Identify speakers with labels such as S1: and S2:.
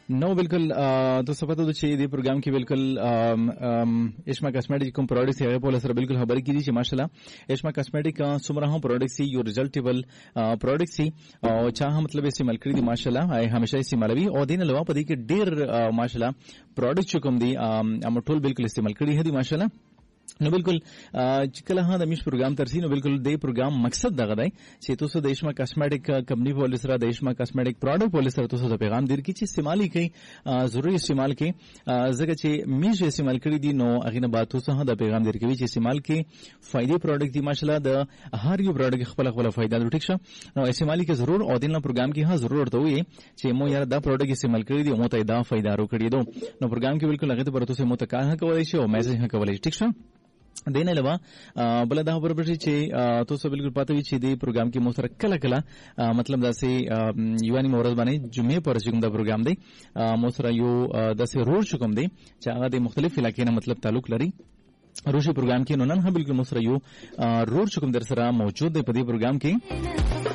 S1: نو بالکل تاسو پته ده چې د پروګرام کې بالکل اشما کاسمیټک کوم پروډکټس هغه په لسره بالکل خبرې کیږي چې ماشاءالله اشما کاسمیټک څومره هم پروډکټس یو ریزلټیبل پروډکټس او چا هم مطلب استعمال کړی دي ماشاءالله همیشه استعمالوي او دین علاوه په دې کې ډیر ماشاءالله پروډکټ کوم دي ټول بالکل استعمال کړی دي ماشاءالله. نو بالکل چې کله ها د میش پروګرام ترسي نو بالکل د پروګرام مقصد دغه دی چې تاسو د اشما کاسمیټک کمپنی په لسره د اشما کاسمیټک پروډکټ په لسره تاسو د پیغام در کی چې استعمالي کوي ضروري استعمال کوي ځکه چې میش استعمال کړی دي نو هغه نه بعد تاسو د پیغام در کوي چې استعمال کوي فائدې پروډکټ دي ماشاءالله د هر یو پروډکټ خپل فائدہ لري. ټیک شه نو استعمالي کې ضرور او دین پروګرام کې ها ضرور ورته وي چې مو یاره دا پروډکټ استعمال کړی دي مو ته دا فائدہ ورو کړی دو نو پروګرام کې بالکل هغه ته پرته سه متکاه کولای شي او میسج هم کولای شي. ټیک شه دین علاوه بل دا خبر پرې چې تاسو بالکل پته وي چې د پروګرام کې مو سره کله کله مطلب داسې یوانی مورز باندې جمعې پر چې کوم دا پروګرام دی مو سره یو داسې روز کوم دی چې هغه د مختلف علاقې نه مطلب تعلق لري روشي پروګرام کې نو نن هم بالکل مو سره یو روز کوم در سره موجود دی په دې پروګرام کې